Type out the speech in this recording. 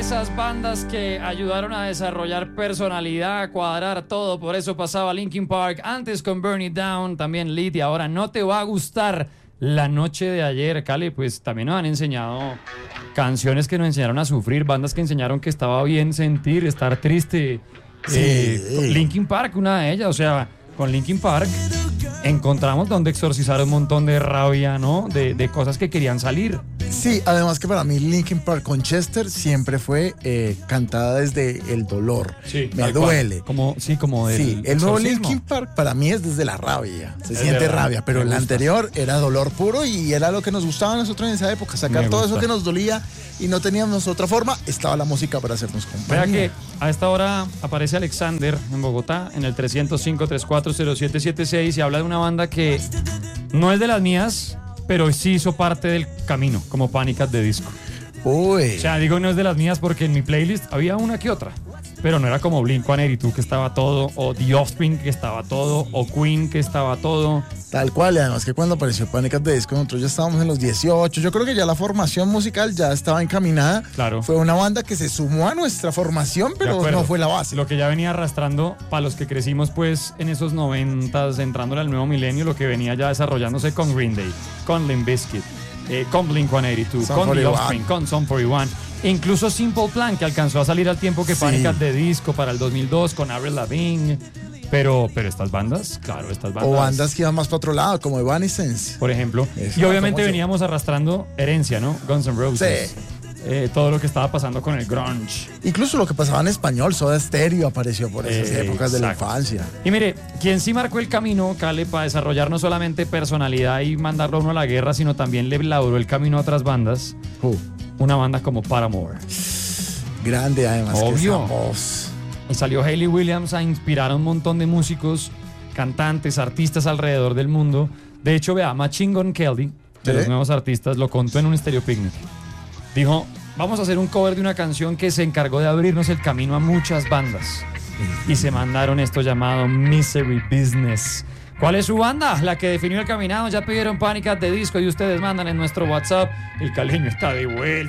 esas bandas que ayudaron a desarrollar personalidad, a cuadrar todo. Por eso pasaba Linkin Park, antes con Burn It Down, también Lead, y ahora No Te Va a Gustar. La noche de ayer, Cali, pues también nos han enseñado canciones que nos enseñaron a sufrir, bandas que enseñaron que estaba bien sentir, estar triste. Linkin Park, una de ellas, o sea, con Linkin Park encontramos donde exorcizar un montón de rabia, ¿no? De cosas que querían salir. Sí, además que para mí Linkin Park con Chester siempre fue cantada desde el dolor. Sí, me duele. Como del sí, el nuevo exorcismo. Linkin Park para mí es desde la rabia. Se Es siente de rabia, pero me el gusta. anterior era dolor puro y era lo que nos gustaba a nosotros en esa época. Sacar Me todo gusta. eso que nos dolía y no teníamos otra forma, estaba la música para hacernos Vea compañía. que a esta hora aparece Alexander en Bogotá en el 305-340776 y habla de una banda que no es de las mías, pero sí hizo parte del camino, como Panic! At the Disco. Uy. O sea, digo no es de las mías porque en mi playlist había una que otra, pero no era como Blink-182 que estaba todo, o The Offspring que estaba todo, o Queen que estaba todo. Tal cual, y además que cuando apareció Panic! At the Disco nosotros ya estábamos en los 18, yo creo que ya la formación musical ya estaba encaminada. Claro. Fue una banda que se sumó a nuestra formación, De pero acuerdo. no fue la base. Lo que ya venía arrastrando para los que crecimos pues en esos 90s, entrándole al nuevo milenio, lo que venía ya desarrollándose con Green Day, con Limp Bizkit, con Blink-182, Sum con The 41. Offspring, con Sum 41, incluso Simple Plan, que alcanzó a salir al tiempo que Sí. Panic! At the Disco para el 2002 con Avril Lavigne, pero estas bandas, claro, estas bandas. O bandas que iban más para otro lado, como Evanescence. Por ejemplo. Eso, Y obviamente famoso. veníamos arrastrando herencia, ¿no? Guns N' Roses. Sí. Todo lo que estaba pasando con el grunge. Incluso lo que pasaba en español, Soda Stereo apareció por esas épocas de la Exacto. infancia. Y mire, quien sí marcó el camino, Cale, para desarrollar no solamente personalidad y mandarlo a uno a la guerra, sino también le labró el camino a otras bandas. Una banda como Paramore. Grande además. Obvio. Que esa voz. Y salió Hayley Williams a inspirar a un montón de músicos, cantantes, artistas alrededor del mundo. De hecho, vea, Machine Gun Kelly, de ¿Sí? los nuevos artistas, lo contó en un Stereo Picnic. Dijo, vamos a hacer un cover de una canción que se encargó de abrirnos el camino a muchas bandas. Y se mandaron esto llamado Misery Business. ¿Cuál es su banda? La que definió el caminado. Ya pidieron Panic! At the Disco y ustedes mandan en nuestro WhatsApp. El caleño está de vuelta.